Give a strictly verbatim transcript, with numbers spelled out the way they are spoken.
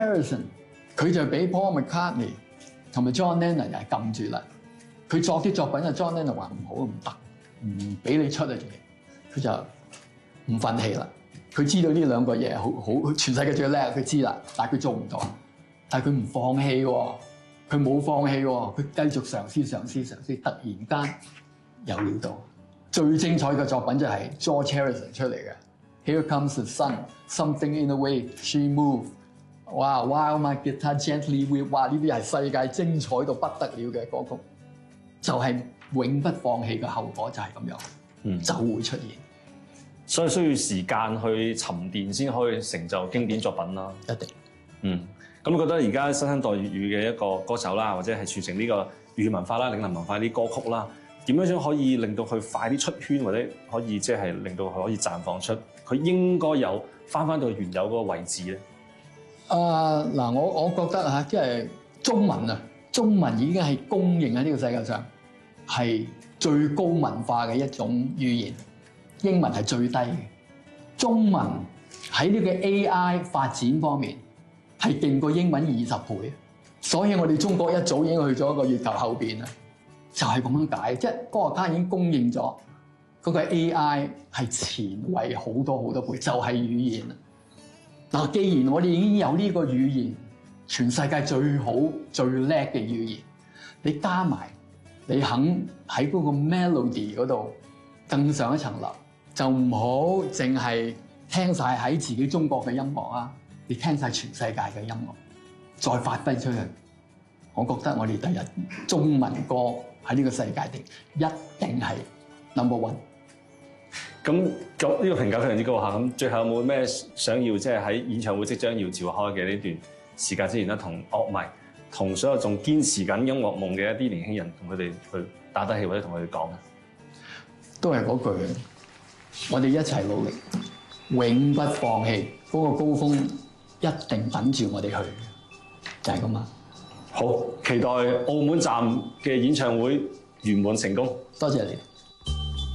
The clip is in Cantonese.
Harrison 佢就俾 Paul McCartney 同埋 John Lennon 又係撳住啦。佢作啲作品啊 ，John Lennon 話唔好唔得，唔俾你出啊！佢就唔憤氣啦。佢知道呢兩個嘢好好，全世界最叻，佢知啦，但係佢做唔到。但係佢唔放棄喎，佢冇放棄喎，佢繼續嘗試嘗試嘗試，突然間有料到。最精彩嘅作品就係 George Harrison 出嚟嘅。Here comes the sun, something in the way she moved。哇 ，While my guitar gently weep， 哇！呢啲係世界精彩到不得了嘅歌曲，就係、是、永不放棄嘅後果就係咁樣，嗯，就會出現。 所以需要時間去沉澱先可以成就經典作品啦。 一定。 嗯，咁覺得而家新生代粵語嘅一個歌手啦，或者係傳承呢個粵語文化啦、嶺南文化啲歌曲啦，點樣樣可以令到佢快啲出圈，或者可以即係令到佢可以綻放出佢應該有翻翻到原有嗰個位置咧？ 啊嗱，我我覺得嚇，即係中文啊，中文已經係公認喺呢個世界上係最高文化嘅一種語言，英文係最低嘅。中文喺呢個 A I 發展方面係勁過英文二十倍，所以我哋中國一早已經去咗個月球後邊啦，就係咁樣解。即係科學家已經公認咗嗰個 A I 係前衞好多好多倍，就係語言。嗱，既然我哋已經有呢個語言，全世界最好最叻嘅語言，你加埋你肯喺嗰個 melody 嗰度更上一層樓，就唔好淨係聽晒喺自己中國嘅音樂啊！你聽晒全世界嘅音樂，再發揮出去，我覺得我哋第日中文歌喺呢個世界定一定係 number one。 咁咁呢個評價非常之高嚇。咁最後有冇咩想要即係喺演唱會即將要召開嘅呢段時間之前咧，同樂迷、同所有仲堅持緊音樂夢嘅一啲年輕人，同佢哋去打打氣或者同佢哋講咧？ 都係嗰句，我哋一齊努力，永不放棄。嗰個高峰一定等住我哋去，就係咁啊！ 好，期待澳門站嘅演唱會圓滿成功。 多謝你。